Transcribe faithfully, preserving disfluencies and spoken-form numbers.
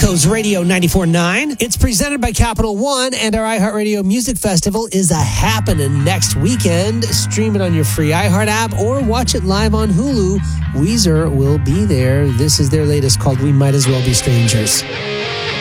Coast Radio ninety-four point nine. It's presented by Capital One, and our iHeartRadio Music Festival is a happening next weekend. Stream it on your free iHeart app or watch it live on Hulu. Weezer will be there. This is their latest called We Might As Well Be Strangers.